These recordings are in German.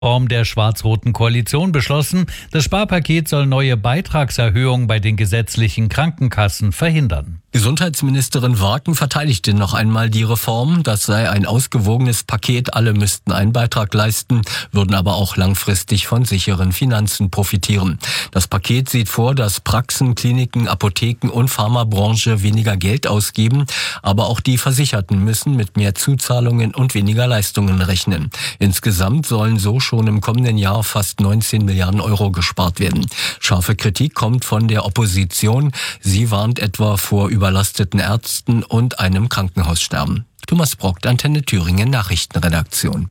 Form der schwarz-roten Koalition beschlossen, das Sparpaket soll neue Beitragserhöhungen bei den gesetzlichen Krankenkassen verhindern. Gesundheitsministerin Warken verteidigte noch einmal die Reform. Das sei ein ausgewogenes Paket. Alle müssten einen Beitrag leisten, würden aber auch langfristig von sicheren Finanzen profitieren. Das Paket sieht vor, dass Praxen, Kliniken, Apotheken und Pharmabranche weniger Geld ausgeben. Aber auch die Versicherten müssen mit mehr Zuzahlungen und weniger Leistungen rechnen. Insgesamt sollen so schon im kommenden Jahr fast 19 Milliarden Euro gespart werden. Scharfe Kritik kommt von der Opposition. Sie warnt etwa vor überlasteten Ärzten und einem Krankenhaussterben. Thomas Brockt, Antenne Thüringen Nachrichtenredaktion.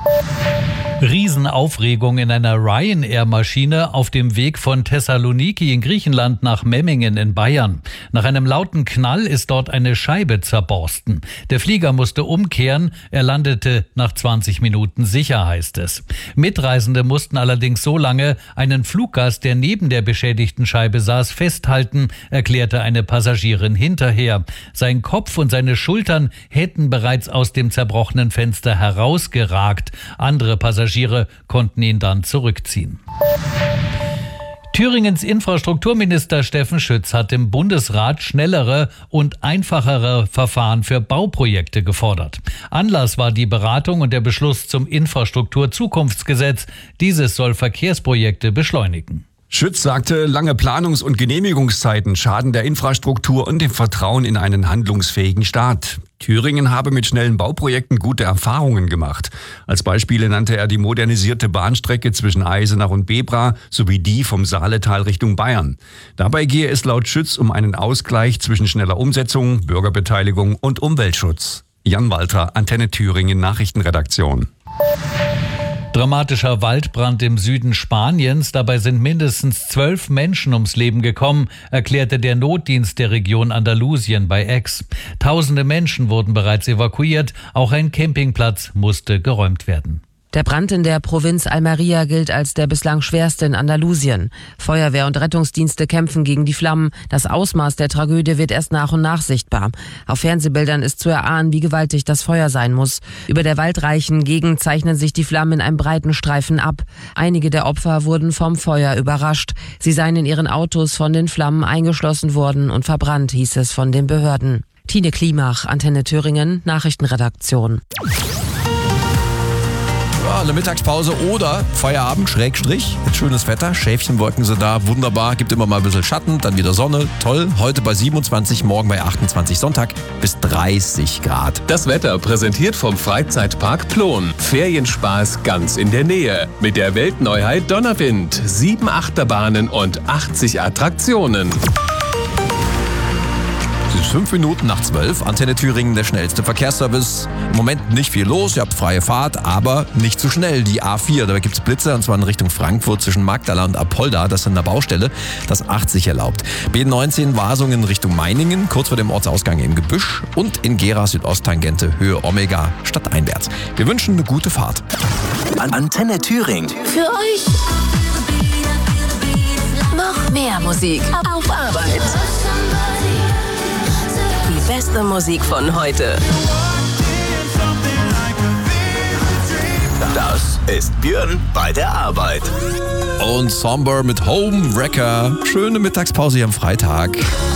Riesenaufregung in einer Ryanair-Maschine auf dem Weg von Thessaloniki in Griechenland nach Memmingen in Bayern. Nach einem lauten Knall ist dort eine Scheibe zerborsten. Der Flieger musste umkehren, er landete nach 20 Minuten sicher, heißt es. Mitreisende mussten allerdings so lange einen Fluggast, der neben der beschädigten Scheibe saß, festhalten, erklärte eine Passagierin hinterher. Sein Kopf und seine Schultern hätten bereits aus dem zerbrochenen Fenster herausgeragt. Andere Passagiere konnten ihn dann zurückziehen. Thüringens Infrastrukturminister Steffen Schütz hat im Bundesrat schnellere und einfachere Verfahren für Bauprojekte gefordert. Anlass war die Beratung und der Beschluss zum Infrastrukturzukunftsgesetz. Dieses soll Verkehrsprojekte beschleunigen. Schütz sagte, lange Planungs- und Genehmigungszeiten schaden der Infrastruktur und dem Vertrauen in einen handlungsfähigen Staat. Thüringen habe mit schnellen Bauprojekten gute Erfahrungen gemacht. Als Beispiele nannte er die modernisierte Bahnstrecke zwischen Eisenach und Bebra sowie die vom Saaletal Richtung Bayern. Dabei gehe es laut Schütz um einen Ausgleich zwischen schneller Umsetzung, Bürgerbeteiligung und Umweltschutz. Jan Walter, Antenne Thüringen Nachrichtenredaktion. Dramatischer Waldbrand im Süden Spaniens. Dabei sind mindestens 12 Menschen ums Leben gekommen, erklärte der Notdienst der Region Andalusien bei X. Tausende Menschen wurden bereits evakuiert. Auch ein Campingplatz musste geräumt werden. Der Brand in der Provinz Almería gilt als der bislang schwerste in Andalusien. Feuerwehr und Rettungsdienste kämpfen gegen die Flammen. Das Ausmaß der Tragödie wird erst nach und nach sichtbar. Auf Fernsehbildern ist zu erahnen, wie gewaltig das Feuer sein muss. Über der waldreichen Gegend zeichnen sich die Flammen in einem breiten Streifen ab. Einige der Opfer wurden vom Feuer überrascht. Sie seien in ihren Autos von den Flammen eingeschlossen worden und verbrannt, hieß es von den Behörden. Tine Klimach, Antenne Thüringen, Nachrichtenredaktion. Ja, eine Mittagspause oder Feierabend, Schrägstrich. Jetzt schönes Wetter, Schäfchenwolken sind da, wunderbar. Gibt immer mal ein bisschen Schatten, dann wieder Sonne. Toll, heute bei 27, morgen bei 28, Sonntag bis 30 Grad. Das Wetter präsentiert vom Freizeitpark Plon. Ferienspaß ganz in der Nähe. Mit der Weltneuheit Donnerwind. 7 Achterbahnen und 80 Attraktionen. Es ist 5 Minuten nach 12. Antenne Thüringen, der schnellste Verkehrsservice. Im Moment nicht viel los, ihr habt freie Fahrt, aber nicht zu schnell. Die A4, da gibt es Blitze, und zwar in Richtung Frankfurt zwischen Magdala und Apolda. Das ist an der Baustelle, das 80 erlaubt. B19 Wasungen Richtung Meiningen, kurz vor dem Ortsausgang im Gebüsch. Und in Gera Südosttangente, Höhe Omega, stadteinwärts. Wir wünschen eine gute Fahrt. Antenne Thüringen. Für euch noch mehr Musik auf Arbeit. Die beste Musik von heute. Das ist Björn bei der Arbeit. Und Somber mit Homewrecker. Schöne Mittagspause hier am Freitag.